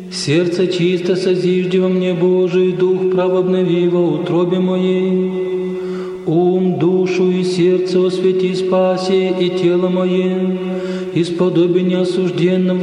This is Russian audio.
Сердце чисто созижди во мне, Божий, дух прав обнови во утробе моей. Ум, душу и сердце освети, спаси, и тело мое, исподоби неосужденным